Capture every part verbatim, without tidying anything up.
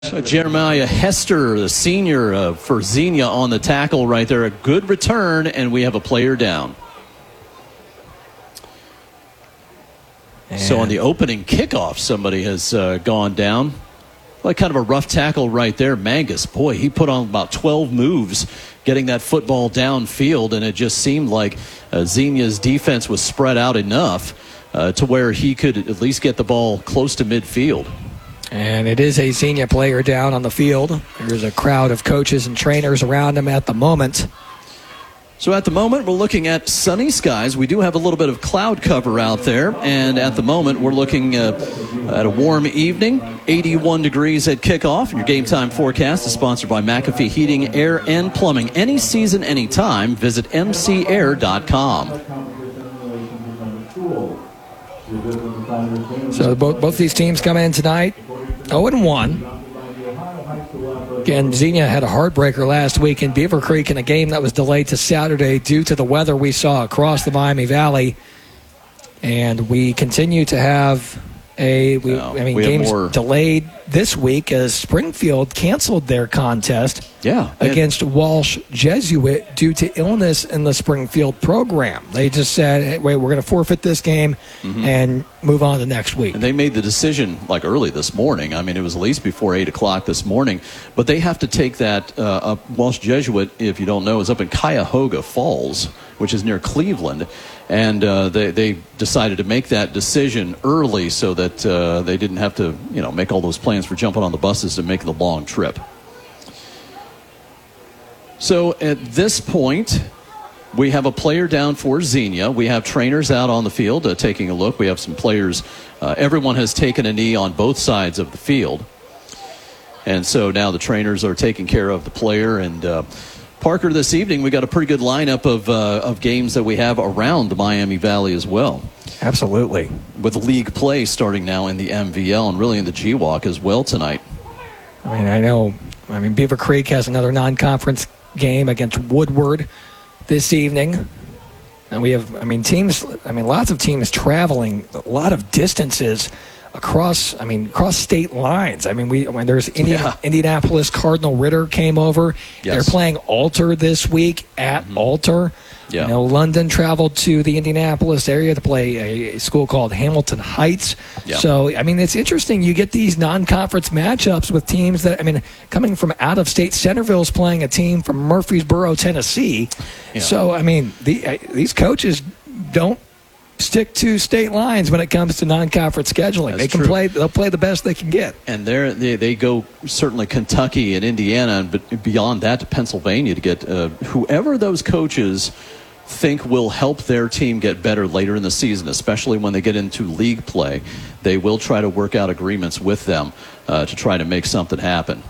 Jeremiah Hester, the senior uh, for Xenia on the tackle right there. A good return, and we have a player down. And so on the opening kickoff, somebody has uh, gone down. Like kind of a rough tackle right there. Mangus, boy, he put on about twelve moves getting that football downfield, and it just seemed like uh, Xenia's defense was spread out enough uh, to where he could at least get the ball close to midfield. And it is a Xenia player down on the field. There's a crowd of coaches and trainers around him at the moment. So at the moment, we're looking at sunny skies. We do have a little bit of cloud cover out there. And at the moment, we're looking uh, at a warm evening, eighty-one degrees at kickoff. Your game time forecast is sponsored by McAfee Heating, Air, and Plumbing. Any season, anytime. Visit m c air dot com. So both, both these teams come in tonight oh and one. Again, Xenia had a heartbreaker last week in Beaver Creek in a game that was delayed to Saturday due to the weather we saw across the Miami Valley. And we continue to have a, we, no, I mean, we games more... delayed this week as Springfield canceled their contest yeah, against Walsh Jesuit due to illness in the Springfield program. They just said, hey, wait, we're going to forfeit this game mm-hmm. and move on to next week. And they made the decision like early this morning. I mean, it was at least before eight o'clock this morning. But they have to take that uh, up. Walsh Jesuit, if you don't know, is up in Cuyahoga Falls, which is near Cleveland. And uh, they, they decided to make that decision early so that uh, they didn't have to, you know, make all those plans for jumping on the buses to make the long trip. So at this point, we have a player down for Xenia. We have trainers out on the field uh, taking a look. We have some players. Uh, everyone has taken a knee on both sides of the field. And so now the trainers are taking care of the player. And uh, Parker, this evening we got a pretty good lineup of uh, of games that we have around the Miami Valley as well. Absolutely. With league play starting now in the M V L and really in the G WAC as well tonight. I mean, I know, I mean, Beaver Creek has another non-conference game against Woodward this evening. And we have, I mean, teams, I mean, lots of teams traveling a lot of distances across, I mean, across state lines. I mean, we, when there's Indian, yeah. Indianapolis Cardinal Ritter came over. Yes. They're playing Alter this week at mm-hmm. Alter. Yeah. You know, London traveled to the Indianapolis area to play a school called Hamilton Heights. Yeah. So, I mean, it's interesting. You get these non-conference matchups with teams that, I mean, coming from out of state. Centerville's playing a team from Murfreesboro, Tennessee. Yeah. So, I mean, the, uh, these coaches don't stick to state lines when it comes to non-conference scheduling. That's they can true. play. They'll play the best they can get. And they're, they they go certainly Kentucky and Indiana, but beyond that to Pennsylvania to get uh, whoever those coaches think will help their team get better later in the season, especially when they get into league play. They will try to work out agreements with them uh, to try to make something happen.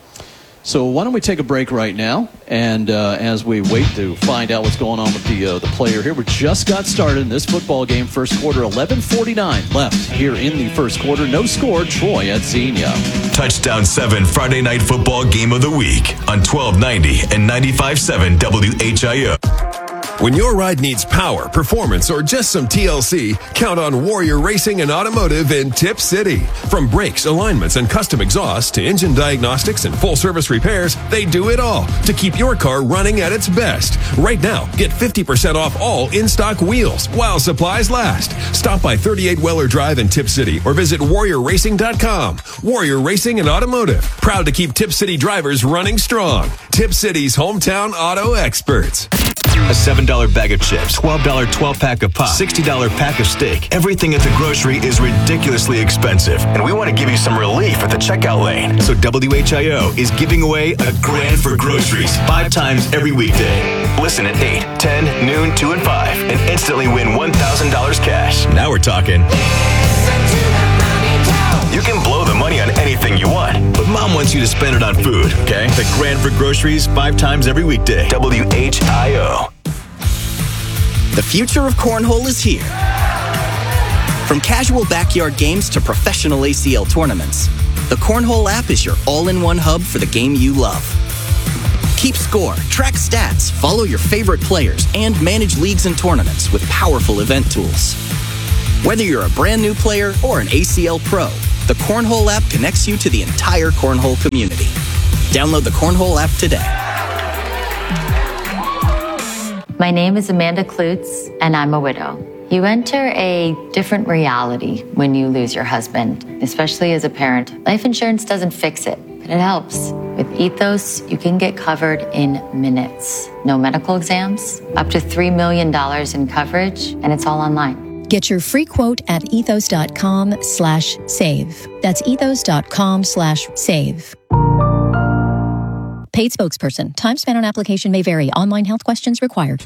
So why don't we take a break right now, and uh, as we wait to find out what's going on with the uh, the player here, we just got started in this football game. First quarter, eleven forty-nine left here in the first quarter. No score, Troy at Xenia. Touchdown seven Friday night football game of the week on twelve ninety and ninety-five point seven W H I O. When your ride needs power, performance, or just some T L C, count on Warrior Racing and Automotive in Tip City. From brakes, alignments, and custom exhaust to engine diagnostics and full-service repairs, they do it all to keep your car running at its best. Right now, get fifty percent off all in-stock wheels while supplies last. Stop by thirty-eight Weller Drive in Tip City or visit warrior racing dot com. Warrior Racing and Automotive, proud to keep Tip City drivers running strong. Tip City's hometown auto experts. A seven dollar bag of chips, twelve dollar twelve-pack of pop, sixty dollar pack of steak. Everything at the grocery is ridiculously expensive, and we want to give you some relief at the checkout lane. So W H I O is giving away a grand for groceries five times every weekday. Listen at eight, ten, noon, two, and five, and instantly win one thousand dollars cash. Now we're talking. You can blow the money on anything you want, but Mom wants you to spend it on food, okay? The grand for groceries five times every weekday. W H I O. The future of cornhole is here. From casual backyard games to professional A C L tournaments, the Cornhole app is your all-in-one hub for the game you love. Keep score, track stats, follow your favorite players, and manage leagues and tournaments with powerful event tools. Whether you're a brand new player or an A C L pro, The Cornhole app connects you to the entire Cornhole community. Download the Cornhole app today. My name is Amanda Klutz, and I'm a widow. You enter a different reality when you lose your husband, especially as a parent. Life insurance doesn't fix it, but it helps. With Ethos, you can get covered in minutes. No medical exams, up to three million dollars in coverage, and it's all online. Get your free quote at ethos.com slash save. That's ethos.com slash save. Paid spokesperson. Time spent on application may vary. Online health questions required.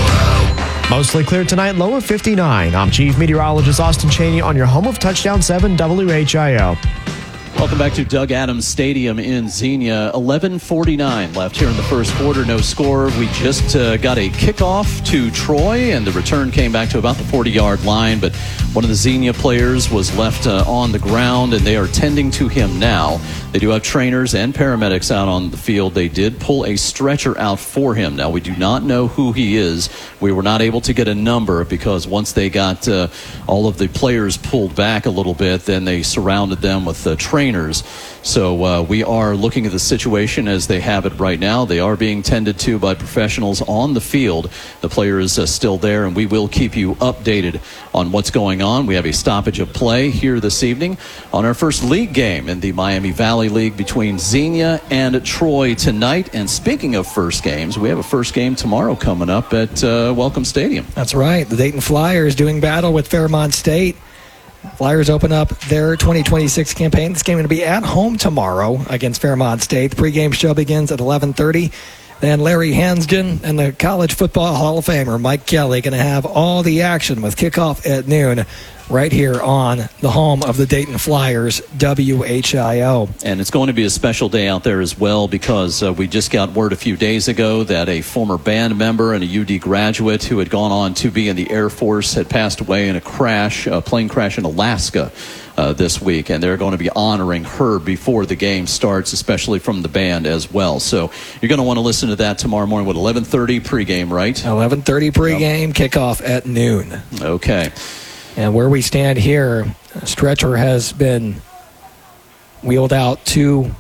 Mostly clear tonight, low of fifty-nine. I'm Chief Meteorologist Austin Cheney on your home of Touchdown seven W H I O. Welcome back to Doug Adams Stadium in Xenia. eleven forty-nine left here in the first quarter. No score. We just uh, got a kickoff to Troy, and the return came back to about the forty-yard line. But one of the Xenia players was left uh, on the ground, and they are tending to him now. They do have trainers and paramedics out on the field. They did pull a stretcher out for him. Now, we do not know who he is. We were not able to get a number because once they got uh, all of the players pulled back a little bit, then they surrounded them with uh, trainers. So uh, we are looking at the situation as they have it right now. They are being tended to by professionals on the field. The player is uh, still there, and we will keep you updated on what's going on. We have a stoppage of play here this evening on our first league game in the Miami Valley League between Xenia and Troy tonight. And speaking of first games, we have a first game tomorrow coming up at uh, Welcome Stadium. That's right. The Dayton Flyers doing battle with Fairmont State. Flyers open up their twenty twenty-six campaign. This game is going to be at home tomorrow against Fairmont State. The pregame show begins at eleven thirty. Then Larry Hansgen and the College Football Hall of Famer Mike Kelly going to have all the action with kickoff at noon right here on the home of the Dayton Flyers, W H I O. And it's going to be a special day out there as well because uh, we just got word a few days ago that a former band member and a U D graduate who had gone on to be in the Air Force had passed away in a crash, a plane crash in Alaska uh, this week. And they're going to be honoring her before the game starts, especially from the band as well. So you're going to want to listen to that tomorrow morning with eleven thirty pregame, right? eleven thirty pregame, yep. Kickoff at noon. Okay. And where we stand here, a stretcher has been wheeled out to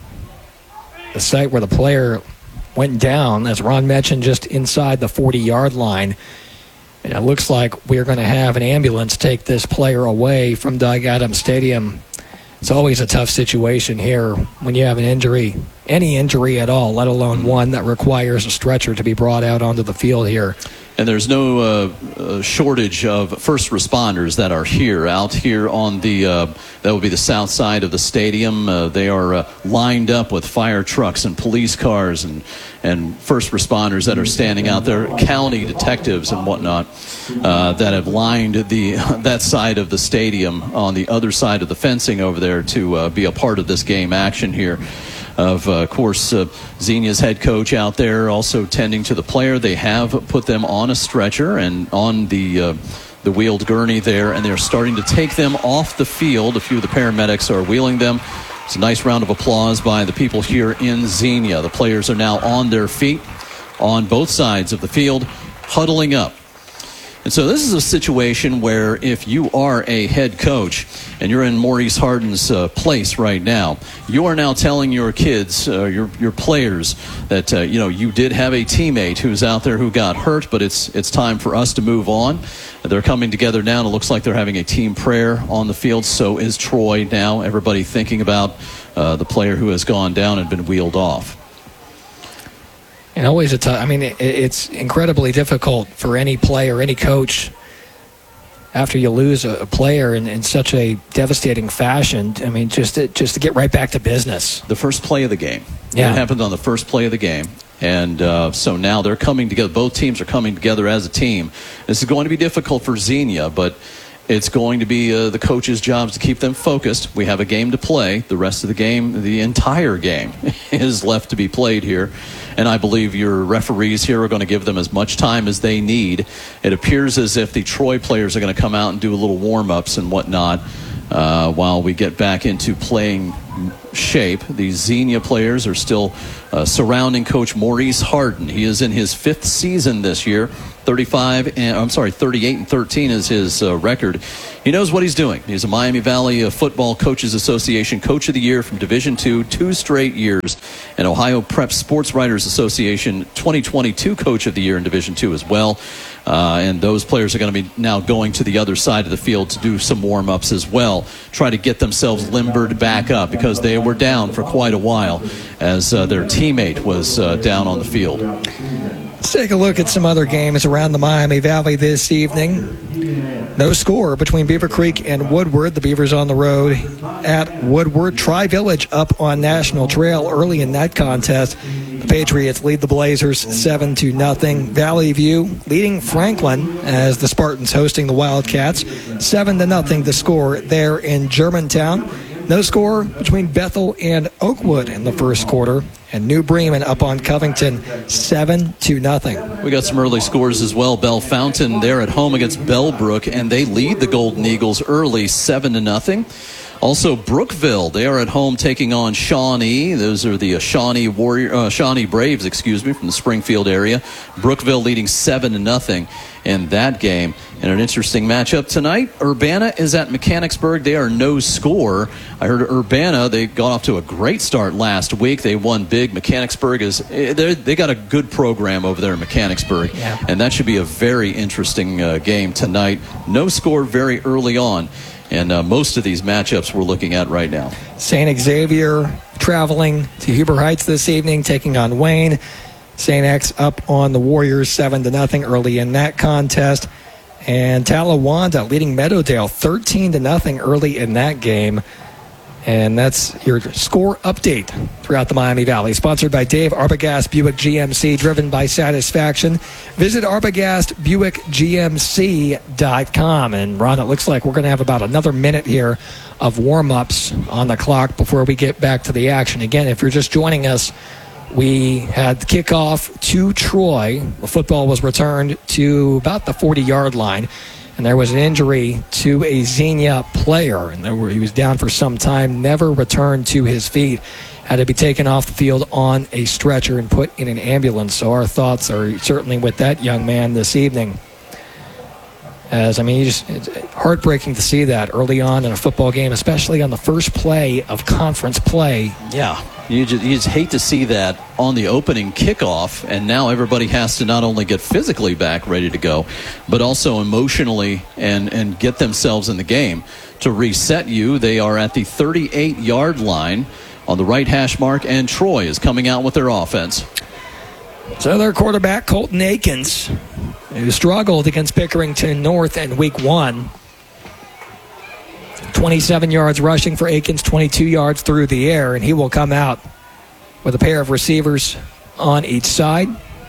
the site where the player went down, as Ron mentioned, just inside the forty-yard line. And it looks like we're going to have an ambulance take this player away from Doug Adams Stadium. It's always a tough situation here when you have an injury, any injury at all, let alone one that requires a stretcher to be brought out onto the field here. And there's no uh, uh, shortage of first responders that are here, out here on the, uh, that would be the south side of the stadium. Uh, they are uh, lined up with fire trucks and police cars and, and first responders that are standing out there, county detectives and whatnot uh, that have lined the that side of the stadium on the other side of the fencing over there to uh, be a part of this game action here. Of uh, course, uh, Xenia's head coach out there also tending to the player. They have put them on a stretcher and on the uh, the wheeled gurney there, and they're starting to take them off the field. A few of the paramedics are wheeling them. It's a nice round of applause by the people here in Xenia. The players are now on their feet on both sides of the field, huddling up. And so this is a situation where if you are a head coach and you're in Maurice Harden's uh, place right now, you are now telling your kids, uh, your your players, that uh, you know you did have a teammate who's out there who got hurt, but it's it's time for us to move on. They're coming together now, and it looks like they're having a team prayer on the field. So is Troy now. Everybody thinking about uh, the player who has gone down and been wheeled off. And always a tough, I mean, it, it's incredibly difficult for any player, any coach, after you lose a, a player in, in such a devastating fashion. I mean, just to, just to get right back to business. The first play of the game. Yeah. It happened on the first play of the game. And uh, so now they're coming together. Both teams are coming together as a team. This is going to be difficult for Xenia, but it's going to be uh, the coach's jobs to keep them focused. We have a game to play. The rest of the game, the entire game, is left to be played here. And I believe your referees here are going to give them as much time as they need. It appears as if the Troy players are going to come out and do a little warm-ups and whatnot uh, while we get back into playing shape. The Xenia players are still uh, surrounding Coach Maurice Harden. He is in his fifth season this year. thirty-five and I'm sorry, thirty-eight and thirteen is his uh, record. He knows what he's doing. He's a Miami Valley uh, Football Coaches Association Coach of the Year from Division two, two straight years, and Ohio Prep Sports Writers Association twenty twenty-two Coach of the Year in Division two as well. Uh, and those players are going to be now going to the other side of the field to do some warm-ups as well, try to get themselves limbered back up because they were down for quite a while as uh, their teammate was uh, down on the field. Let's take a look at some other games around the Miami Valley this evening. No score between Beaver Creek and Woodward. The Beavers on the road at Woodward. Tri-Village up on National Trail early in that contest. The Patriots lead the Blazers seven to nothing. Valley View leading Franklin as the Spartans hosting the Wildcats. seven to nothing the score there in Germantown. No score between Bethel and Oakwood in the first quarter. And New Bremen up on Covington, seven to nothing. We got some early scores as well. Bell Fountain, they're at home against Bellbrook, and they lead the Golden Eagles early, seven to nothing. Also, Brookville, they are at home taking on Shawnee. Those are the uh, Shawnee Warrior, uh, Shawnee Braves, excuse me, from the Springfield area. Brookville leading seven to nothing in that game. And an interesting matchup tonight. Urbana is at Mechanicsburg. They are no score. I heard Urbana, they got off to a great start last week. They won big. Mechanicsburg is, they got a good program over there in Mechanicsburg. Yeah. And that should be a very interesting uh, game tonight. No score very early on. And uh, most of these matchups we're looking at right now. Saint Xavier traveling to Huber Heights this evening, taking on Wayne. Saint X up on the Warriors, seven to nothing early in that contest. And Talawanda leading Meadowdale, thirteen to nothing early in that game. And that's your score update throughout the Miami Valley. Sponsored by Dave Arbogast Buick G M C, driven by satisfaction. Visit Arbogast Buick G M C dot com. And Ron, it looks like we're going to have about another minute here of warm-ups on the clock before we get back to the action. Again, if you're just joining us, we had the kickoff to Troy. The football was returned to about the forty-yard line. And there was an injury to a Xenia player. And there were, he was down for some time, never returned to his feet. Had to be taken off the field on a stretcher and put in an ambulance. So our thoughts are certainly with that young man this evening. As, I mean, you just, it's heartbreaking to see that early on in a football game, especially on the first play of conference play. Yeah, you just, you just hate to see that on the opening kickoff, and now everybody has to not only get physically back ready to go, but also emotionally and, and get themselves in the game. To reset you, they are at the thirty-eight-yard line on the right hash mark, and Troy is coming out with their offense. So their quarterback, Colton Akins, who struggled against Pickerington North in week one. twenty-seven yards rushing for Akins, twenty-two yards through the air, and he will come out with a pair of receivers on each side.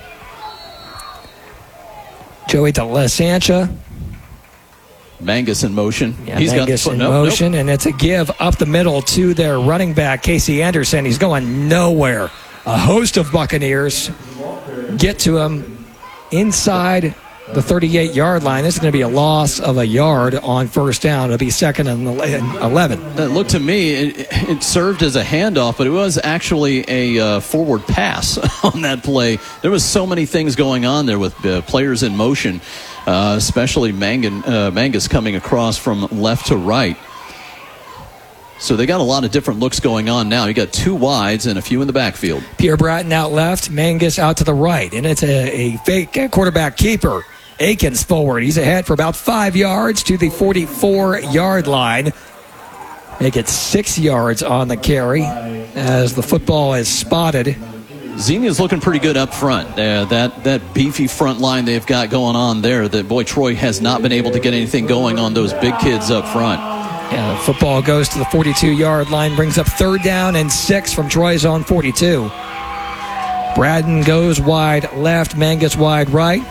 Joey De La Sancha. Mangus in motion. Yeah, He's Mangus got in nope, motion, nope. and it's a give up the middle to their running back, Casey Anderson. He's going nowhere. A host of Buccaneers get to him inside the thirty-eight-yard line. This is going to be a loss of a yard on first down. It'll be second and eleven. That looked to me, it, it served as a handoff, but it was actually a uh, forward pass on that play. There was so many things going on there with uh, players in motion, uh, especially Mangan, uh, Mangus coming across from left to right. So they got a lot of different looks going on now. You got two wides and a few in the backfield. Pierre Bratton out left, Mangus out to the right. And it's a, a fake quarterback keeper. Akins forward. He's ahead for about five yards to the forty-four-yard line. Make it six yards on the carry as the football is spotted. Xenia's looking pretty good up front. Uh, that that beefy front line they've got going on there. That boy Troy has not been able to get anything going on those big kids up front. Yeah, the football goes to the forty-two-yard line, brings up third down and six from Troy's own forty-two. Bratton goes wide left, Mangus wide right.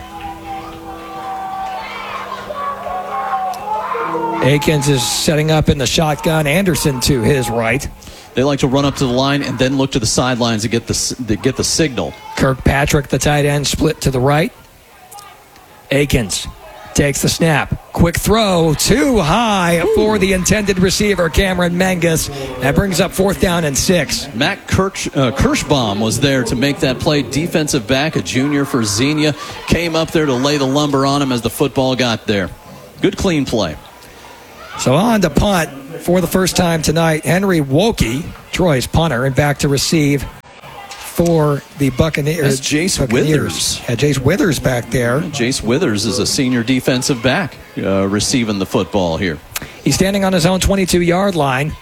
Akins is setting up in the shotgun. Anderson to his right. They like to run up to the line and then look to the sidelines to get the to get the signal. Kirkpatrick, the tight end, split to the right. Akins takes the snap. Quick throw, too high for the intended receiver, Cameron Mangus. That brings up fourth down and six. Matt Kirsch, uh, Kirschbaum was there to make that play. Defensive back, a junior for Xenia, came up there to lay the lumber on him as the football got there. Good, clean play. So on to punt for the first time tonight. Henry Wokey, Troy's punter, and back to receive for the Buccaneers. That's Jace Buccaneers. Withers. Yeah, Jace Withers back there. Jace Withers is a senior defensive back uh, receiving the football here. He's standing on his own twenty-two-yard line.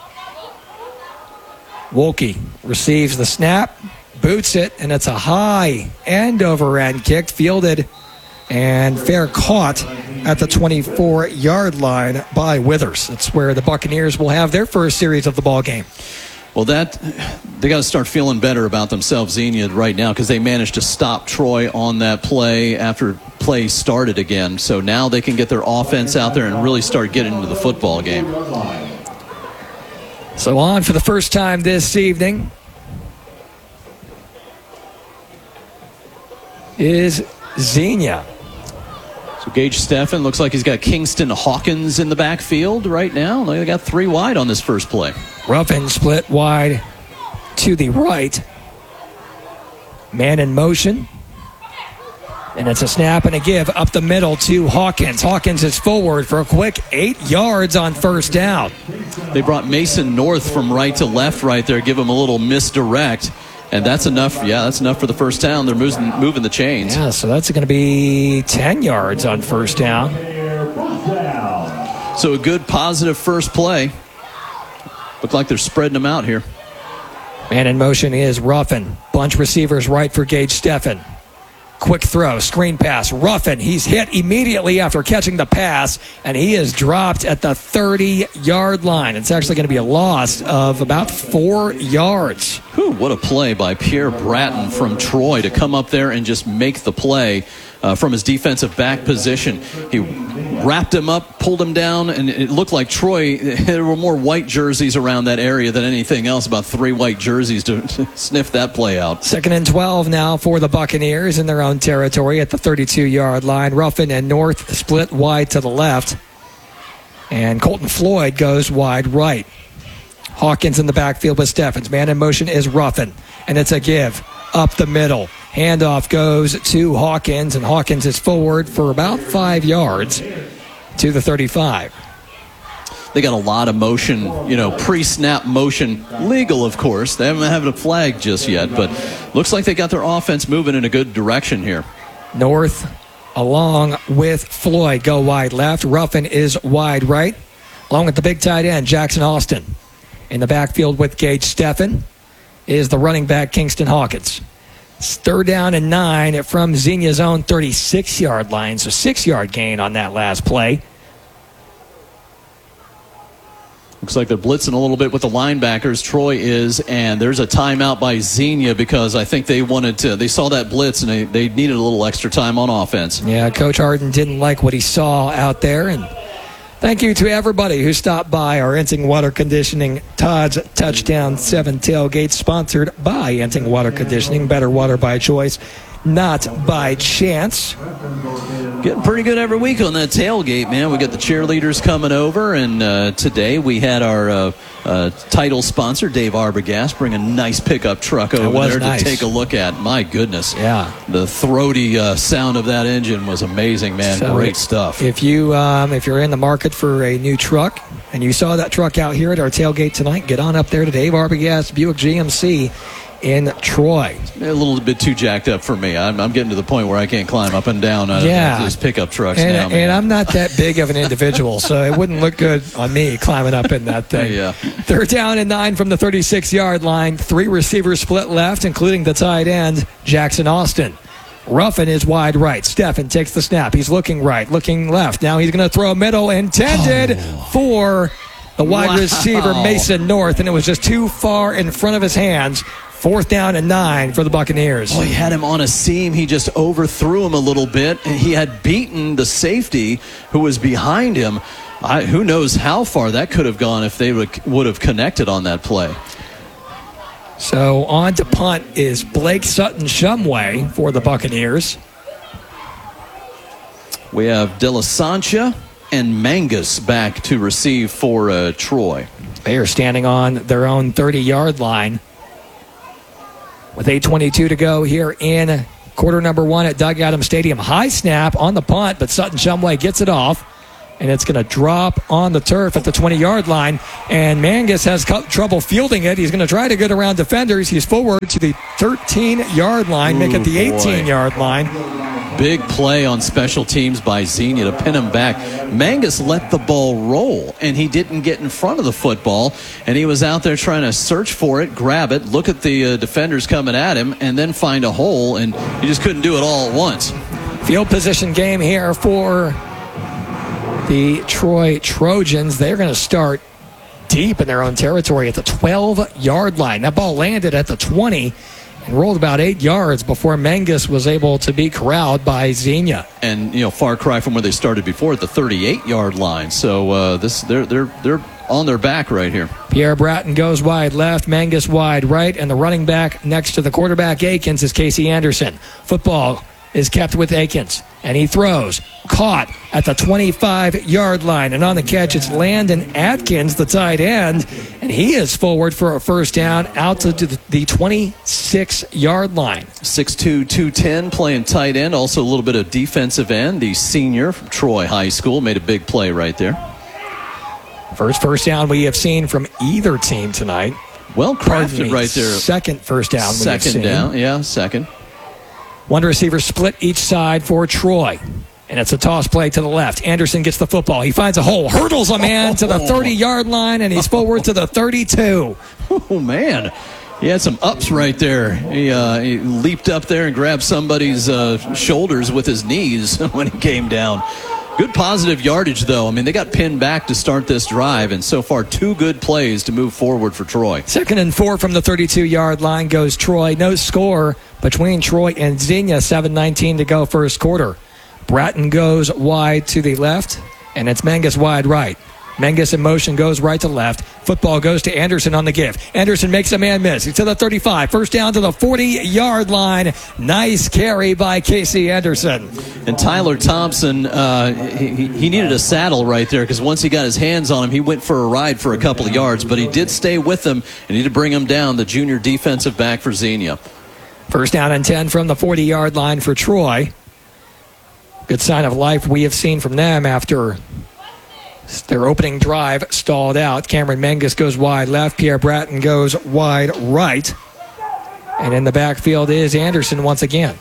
Wokey receives the snap, boots it, and it's a high end-over-end kick, fielded and fair caught at the twenty-four-yard line by Withers. That's where the Buccaneers will have their first series of the ball game. Well, that they got to start feeling better about themselves, Xenia, right now, because they managed to stop Troy on that play after play started again. So now they can get their offense out there and really start getting into the football game. So on for the first time this evening is Xenia. So Gage Steffen looks like he's got Kingston Hawkins in the backfield right now. They got three wide on this first play. Ruffin split wide to the right. Man in motion. And it's a snap and a give up the middle to Hawkins. Hawkins is forward for a quick eight yards on first down. They brought Mason North from right to left right there, give him a little misdirect. And that's enough. Yeah, that's enough for the first down. They're moving, moving the chains. Yeah, so that's going to be ten yards on first down. So a good, positive first play. Look like they're spreading them out here. Man in motion is Ruffin. Bunch receivers right for Gage Steffen. Quick throw, screen pass. Ruffin, he's hit immediately after catching the pass, and he is dropped at the thirty-yard line. It's actually going to be a loss of about four yards. Whew, what a play by Pierre Bratton from Troy to come up there and just make the play uh, from his defensive back position. He wrapped him up, pulled him down, and it looked like Troy, there were more white jerseys around that area than anything else, about three white jerseys to, to sniff that play out. Second and twelve now for the Buccaneers in their own territory at the thirty-two-yard line. Ruffin and North split wide to the left, and Colton Floyd goes wide right. Hawkins in the backfield with Steffens. Man in motion is Ruffin, and it's a give up the middle. Handoff goes to Hawkins, and Hawkins is forward for about five yards to the thirty-five. They got a lot of motion, you know, pre-snap motion. Legal, of course. They haven't had a flag just yet, but looks like they got their offense moving in a good direction here. North along with Floyd go wide left. Ruffin is wide right, along with the big tight end, Jackson Austin. In the backfield with Gage Steffen is the running back, Kingston Hawkins. It's third down and nine from Xenia's own thirty-six-yard line, so six-yard gain on that last play. Looks like they're blitzing a little bit with the linebackers. Troy is, and there's a timeout by Xenia because I think they wanted to, they saw that blitz and they, they needed a little extra time on offense. Yeah, Coach Harden didn't like what he saw out there, and thank you to everybody who stopped by our Enting Water Conditioning Todd's Touchdown seven tailgate, sponsored by Enting Water Conditioning. Better water by choice, not by chance. Getting pretty good every week on that tailgate, man. We got the cheerleaders coming over, and uh, today we had our uh, uh, title sponsor, Dave Arbogast, bring a nice pickup truck over there nice. to take a look at. My goodness. Yeah. The throaty uh, sound of that engine was amazing, man. So Great stuff. If, you, um, if you're in the market for a new truck and you saw that truck out here at our tailgate tonight, get on up there to Dave Arbogast Buick G M C in Troy. A little bit too jacked up for me. I'm, I'm getting to the point where I can't climb up and down uh, yeah. these pickup trucks and, now. And I'm not that big of an individual, so it wouldn't look good on me climbing up in that thing. Yeah. Third down and nine from the thirty-six-yard line. Three receivers split left, including the tight end, Jackson Austin. Ruffin is wide right. Steffen takes the snap. He's looking right, looking left. Now he's going to throw a middle intended oh. for the wide wow. receiver, Mason North, and it was just too far in front of his hands. Fourth down and nine for the Buccaneers. Oh, he had him on a seam. He just overthrew him a little bit. And he had beaten the safety who was behind him. I, who knows how far that could have gone if they would, would have connected on that play. So on to punt is Blake Sutton-Shumway for the Buccaneers. We have De La Sancha and Mangus back to receive for uh, Troy. They are standing on their own thirty-yard line with eight twenty-two to go here in quarter number one at Doug Adams Stadium. High snap on the punt, but Sutton Shumway gets it off, and it's going to drop on the turf at the twenty-yard line, and Mangus has co- trouble fielding it. He's going to try to get around defenders. He's forward to the thirteen-yard line, Ooh, make it the boy. eighteen-yard line. Big play on special teams by Xenia to pin him back. Mangus let the ball roll, and he didn't get in front of the football, and he was out there trying to search for it, grab it, look at the uh, defenders coming at him, and then find a hole, and he just couldn't do it all at once. Field position game here for the Troy Trojans. They're going to start deep in their own territory at the twelve-yard line. That ball landed at the twenty and rolled about eight yards before Mangus was able to be corralled by Xenia. And, you know, far cry from where they started before at the thirty-eight-yard line. So uh, this they're they're they're on their back right here. Pierre Bratton goes wide left, Mangus wide right, and the running back next to the quarterback Akins is Casey Anderson. Football is kept with Akins, and he throws. Caught at the twenty-five-yard line, and on the catch it's Landon Atkins, the tight end, and he is forward for a first down out to the twenty-six-yard line. six two, two ten, playing tight end, also a little bit of defensive end. The senior from Troy High School made a big play right there. First first down we have seen from either team tonight. Well Pardon crafted me, right there. Second first down we have Second seen. down, yeah, second. One receiver split each side for Troy. And it's a toss play to the left. Anderson gets the football. He finds a hole, hurdles a man to the thirty-yard line, and he's forward to the thirty-two. Oh, man. He had some ups right there. He, uh, he leaped up there and grabbed somebody's uh, shoulders with his knees when he came down. Good positive yardage, though. I mean, they got pinned back to start this drive, and so far two good plays to move forward for Troy. Second and four from the thirty-two-yard line goes Troy. No score between Troy and Xenia. seven nineteen to go first quarter. Bratton goes wide to the left, and it's Mangus wide right. Mangus in motion goes right to left. Football goes to Anderson on the give. Anderson makes a man miss. He's to the thirty-five. First down to the forty-yard line. Nice carry by Casey Anderson. And Tyler Thompson, uh, he, he needed a saddle right there because once he got his hands on him, he went for a ride for a couple of yards, but he did stay with him and he did bring him down, the junior defensive back for Xenia. First down and ten from the forty-yard line for Troy. Good sign of life we have seen from them after their opening drive stalled out. Cameron Mangus goes wide left. Pierre Bratton goes wide right. And in the backfield is Anderson once again.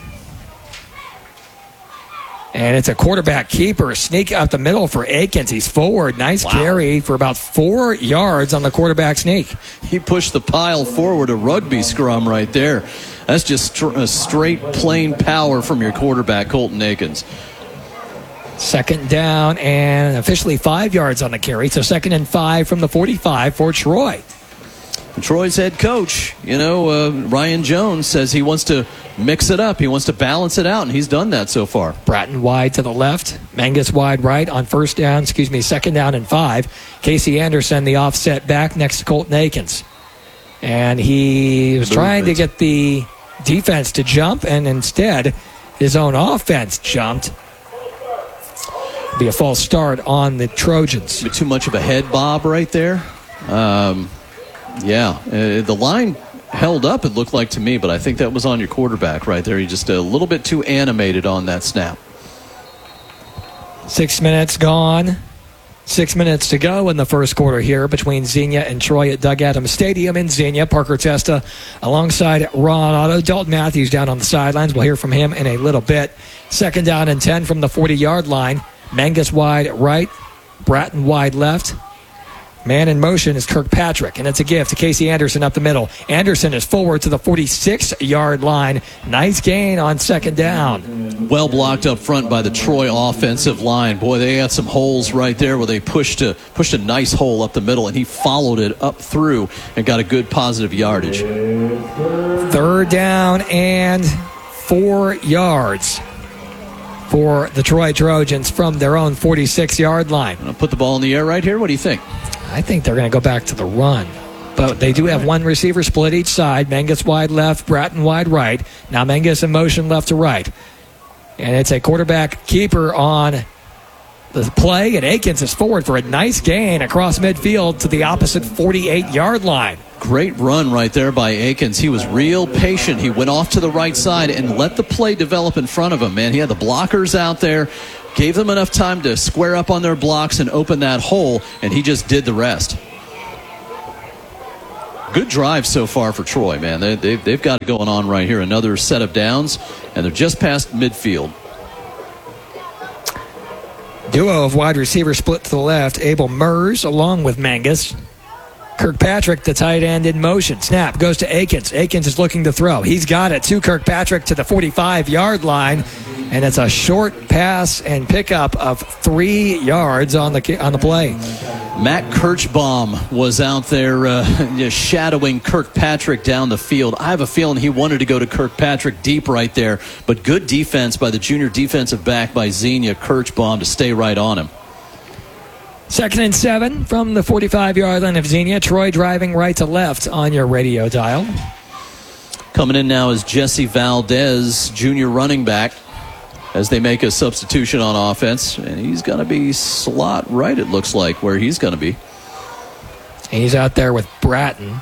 And it's a quarterback keeper. Sneak out the middle for Akins. He's forward. Nice wow. carry for about four yards on the quarterback sneak. He pushed the pile forward, a rugby scrum right there. That's just str- a straight, plain power from your quarterback, Colton Akins. Second down and officially five yards on the carry. So second and five from the forty-five for Troy. Troy's head coach, you know, uh, Ryan Jones says he wants to mix it up. He wants to balance it out, and he's done that so far. Bratton wide to the left. Mangus wide right on first down, excuse me, second down and five. Casey Anderson, the offset back next to Colton Akins. And he was trying to get the defense to jump, and instead his own offense jumped. Be a false start on the Trojans. Too much of a head bob right there. Um, yeah, uh, the line held up, it looked like to me, but I think that was on your quarterback right there. He just a little bit too animated on that snap. Six minutes gone. Six minutes to go in the first quarter here between Xenia and Troy at Doug Adams Stadium in Xenia. Parker Testa alongside Ron Otto. Dalton Matthews down on the sidelines. We'll hear from him in a little bit. Second down and ten from the forty-yard line. Mangus wide right. Bratton wide left. Man in motion is Kirkpatrick, and it's a give to Casey Anderson up the middle. Anderson is forward to the forty-six-yard line. Nice gain on second down. Well blocked up front by the Troy offensive line. Boy, they had some holes right there where they pushed a, pushed a nice hole up the middle, and he followed it up through and got a good positive yardage. Third down and four yards for the Troy Trojans from their own forty-six-yard line. I'll put the ball in the air right here. What do you think? I think they're going to go back to the run. But they do have one receiver split each side. Mangus wide left, Bratton wide right. Now Mangus in motion left to right. And it's a quarterback keeper on the play, and Akins is forward for a nice gain across midfield to the opposite forty-eight-yard line. Great run right there by Akins. He was real patient. He went off to the right side and let the play develop in front of him, man. He had the blockers out there, gave them enough time to square up on their blocks and open that hole, and he just did the rest. Good drive so far for Troy, man. They, they've, they've got it going on right here. Another set of downs, and they're just past midfield. Duo of wide receivers split to the left. Abel Mers along with Mangus. Kirkpatrick, the tight end, in motion. Snap goes to Akins. Akins is looking to throw. He's got it to Kirkpatrick to the forty-five-yard line, and it's a short pass and pickup of three yards on the on the play. Matt Kirchbaum was out there uh, just shadowing Kirkpatrick down the field. I have a feeling he wanted to go to Kirkpatrick deep right there, but good defense by the junior defensive back by Xenia Kirchbaum to stay right on him. Second and seven from the forty-five-yard line of Xenia. Troy driving right to left on your radio dial. Coming in now is Jesse Valdez, junior running back, as they make a substitution on offense. And he's going to be slot right, it looks like, where he's going to be. He's out there with Bratton.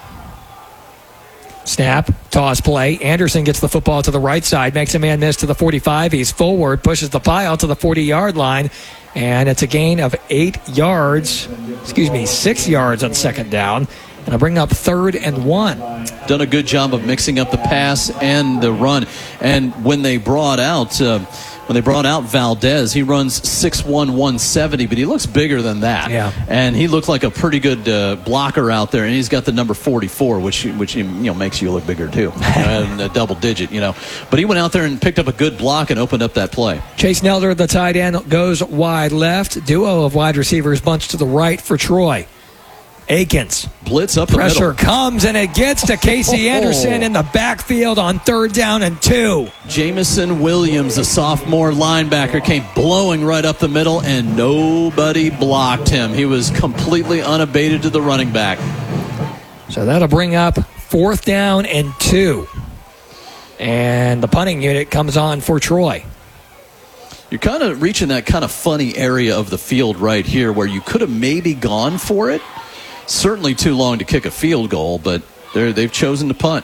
Snap, toss play. Anderson gets the football to the right side, makes a man miss to the forty-five. He's forward, pushes the pile to the forty-yard line, and it's a gain of eight yards, excuse me, six yards on second down. And I'll bring up third and one. Done a good job of mixing up the pass and the run. And when they brought out uh, when they brought out Valdez, he runs six one, one seventy, but he looks bigger than that. Yeah. And he looked like a pretty good uh, blocker out there, and he's got the number forty-four, which which you know makes you look bigger too, and a double digit, you know. But he went out there and picked up a good block and opened up that play. Chase Nelder, the tight end, goes wide left. Duo of wide receivers bunched to the right for Troy. Akins. Blitz up the Pressure middle. comes, and it gets to Casey Anderson in the backfield on third down and two. Jamison Williams, a sophomore linebacker, came blowing right up the middle, and nobody blocked him. He was completely unabated to the running back. So that'll bring up fourth down and two. And the punting unit comes on for Troy. You're kind of reaching that kind of funny area of the field right here where you could have maybe gone for it. Certainly too long to kick a field goal, but they're, they've chosen to punt.